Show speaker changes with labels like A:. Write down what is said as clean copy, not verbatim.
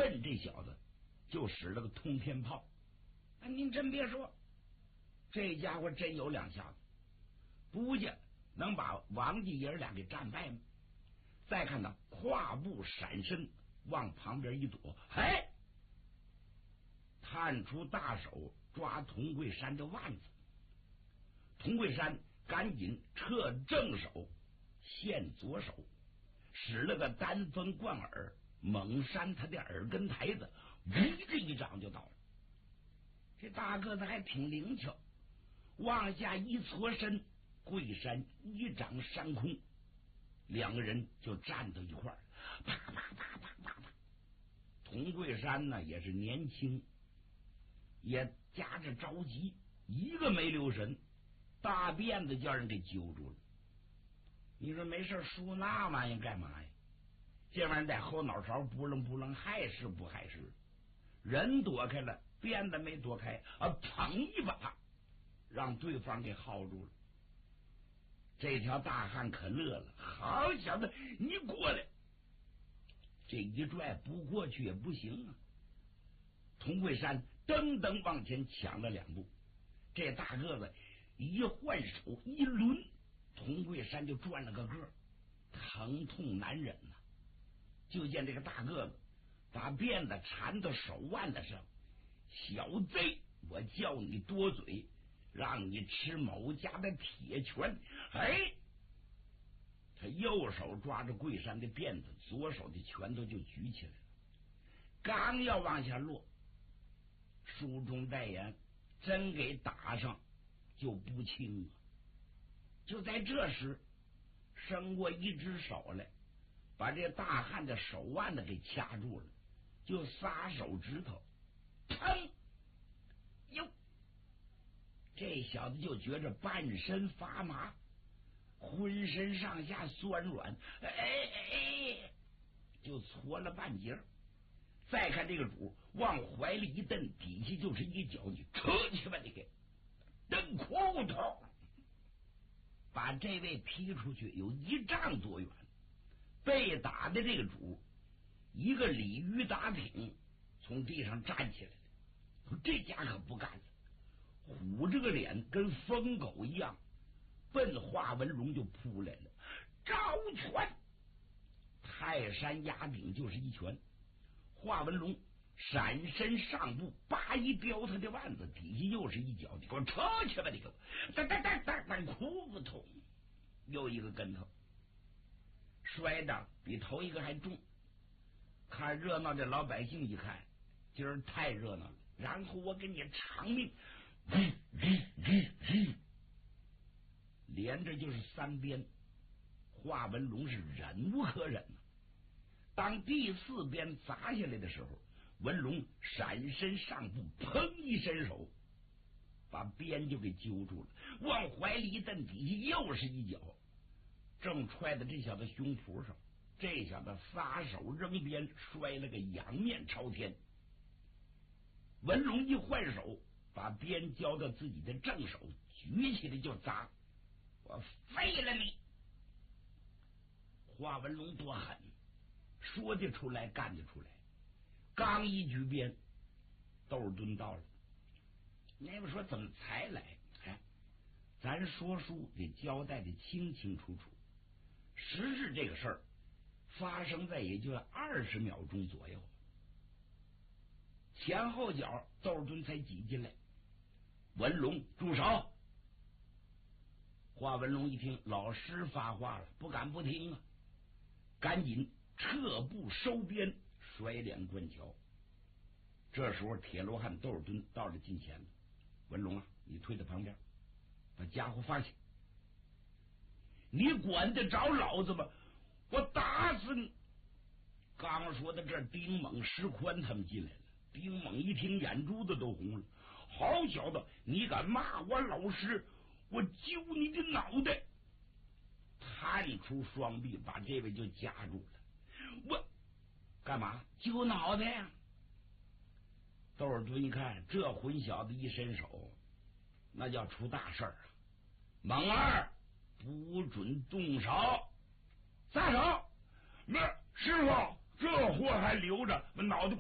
A: 震这小子就使了个通天炮。您真别说，这家伙真有两下子，不见能把王继爷俩给战败吗？再看他跨步闪身往旁边一躲，探出大手抓童桂山的腕子。童桂山赶紧撤正手，现左手，使了个单风贯耳，猛扇他的耳根台子，这一掌就到了。这大个子还挺灵巧，往下一搓身，桂山一掌扇空，两个人就站到一块儿，啪啪啪啪啪啪。童桂山呢也是年轻，也夹着着急，一个没留神，大辫子叫人给揪住了。你说没事梳那玩意干嘛呀？这玩意在后脑勺不楞不楞，害是不害事？人躲开了，辫子没躲开砰一把让对方给薅住了。这条大汉可乐了，好小子，你过来！这一拽不过去也不行啊。童桂山噔噔往前抢了两步，这大个子一换手一抡，童桂山就转了个个，疼痛难忍呐。就见这个大个子把辫子缠到手腕子上，小贼，我叫你多嘴，让你吃某家的铁拳。他右手抓着桂山的辫子，左手的拳头就举起来了，刚要往下落，书中代言，真给打上就不轻啊。就在这时，伸过一只手来，把这大汉的手腕子给掐住了，就撒手指头，砰！哟，这小子就觉着半身发麻，浑身上下酸软，就搓了半截。再看这个主往怀里一蹬，底下就是一脚，你扯去吧，你给蹬裤头，把这位劈出去有1丈多远。被打的这个主一个鲤鱼打挺从地上站起来了，这家可不干了，虎着个脸跟疯狗一样奔华文龙就扑来了，招拳，泰山压顶就是一拳。华文龙闪身上步，叭一叼他的腕子，底下又是一脚，你给我扯去吧，你给我蹬裤头，又一个跟头，摔的比头一个还重。看热闹的老百姓一看，今儿太热闹了，然后我给你偿命，连着就是3鞭。华文龙是忍无可忍呐。当第4鞭砸下来的时候，文龙闪身上步，砰一伸手，把鞭就给揪住了，往怀里一蹬，底下又是一脚，正踹在这小子胸脯上。这小子撒手扔鞭，摔了个仰面朝天。文龙一换手，把鞭交到自己的正手，举起来就砸，我废了你！华文龙多狠，说得出来干得出来。刚一举鞭，窦敦到了。你们说怎么才来？咱说书得交代的清清楚楚。实质这个事儿发生在也就20秒钟左右，前后脚窦敦才挤进来。文龙住手！华文龙一听老师发话了，不敢不听啊，赶紧撤步收鞭，甩脸断桥。这时候铁罗汉窦尔敦到了近前了，文龙啊，你推到旁边，把家伙放下。你管得着老子吗？我打死你！刚说到这儿，丁猛、石宽他们进来了。丁猛一听，眼珠子都红了。好小子，你敢骂我老师，我揪你的脑袋！探出双臂，把这位就夹住了。我干嘛揪脑袋呀？窦尔敦一看，这混小子一伸手，那叫出大事啊！猛儿，不准动手！撒手！那师傅，这货还留着，脑袋